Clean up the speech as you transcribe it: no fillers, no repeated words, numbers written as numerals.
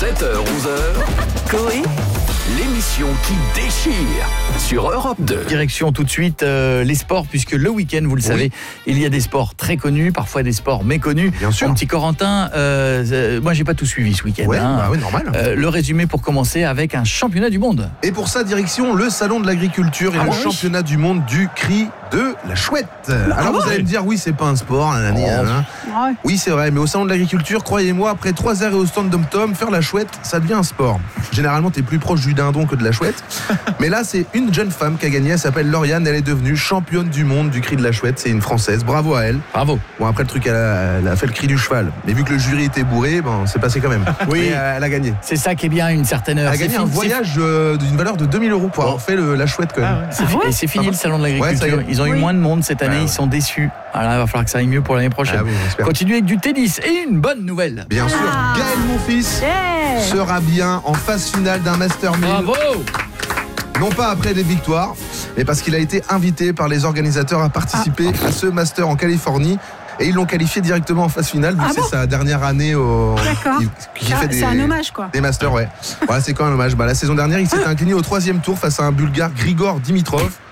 7h-11h, Coé, l'émission qui déchire sur Europe 2. Direction tout de suite les sports, puisque le week-end, vous le savez, il y a des sports très connus, parfois des sports méconnus. Bien sûr. Mon petit Corentin, moi j'ai pas tout suivi ce week-end. Normal. Le résumé pour commencer avec un championnat du monde. Et pour ça, direction le salon de l'agriculture et le championnat du monde du cri de la chouette. Alors vous allez me dire, oui, c'est pas un sport. Oui, c'est vrai, mais au salon de l'agriculture, croyez-moi, après 3 heures et au stand d'Om-Tom, faire la chouette, ça devient un sport. Généralement, t'es plus proche du dindon que de la chouette. Mais là, c'est une jeune femme qui a gagné, elle s'appelle Lauriane, elle est devenue championne du monde du cri de la chouette. C'est une Française, bravo à elle. Bravo. Bon, après le truc, elle a fait le cri du cheval. Mais vu que le jury était bourré, c'est passé quand même. Oui. Mais, elle a gagné. C'est ça qui est bien, une certaine heure. Elle a gagné un voyage d'une valeur de 2 000 € pour avoir fait la chouette quand même. Et c'est fini le salon de l'agriculture. Ouais, ils ont eu moins de monde cette année, ils sont déçus. Voilà, il va falloir que ça aille mieux pour l'année prochaine. Ah oui, j'espère. Continue avec du tennis et une bonne nouvelle. Bien sûr, Gaël Monfils sera bien en phase finale d'un Master 1000. Bravo. Non pas après des victoires, mais parce qu'il a été invité par les organisateurs à participer à ce Master en Californie. Et ils l'ont qualifié directement en phase finale, vu que c'est sa dernière année au. D'accord. C'est un hommage, quoi. Des Masters, ouais. Voilà, c'est quand même un hommage. La saison dernière, il s'était incliné au 3e tour face à un Bulgare, Grigor Dimitrov.